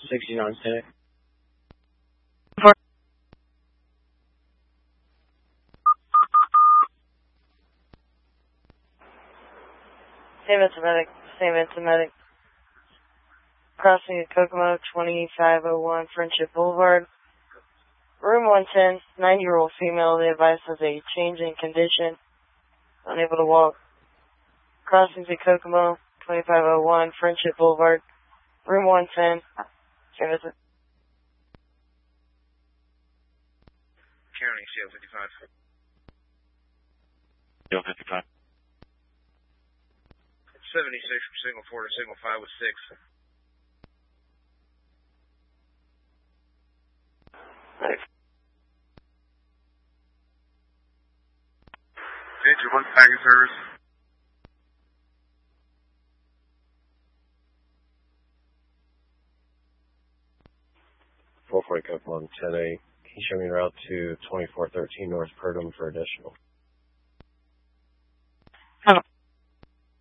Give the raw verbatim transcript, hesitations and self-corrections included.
sixty-nine ten. Same Medic, same Medic. Crossing at Kokomo, twenty-five oh one Friendship Boulevard. Room one ten, nine-year-old female. The advice has a change in condition. Unable to walk. Crossing at Kokomo, twenty-five oh one Friendship Boulevard. Room one ten. Same visit. County, C L fifty-five. C L fifty-five. seventy-six from signal four to signal five with six. Thanks. Engine one packet service. four forty Kokomo ten eight. Can you show me a route to twenty-four thirteen North Purdom for additional?